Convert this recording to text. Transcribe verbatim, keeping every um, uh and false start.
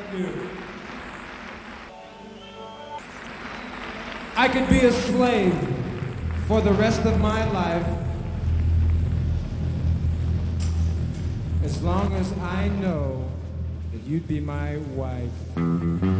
I could be a slave for the rest of my life as long as I know that you'd be my wife.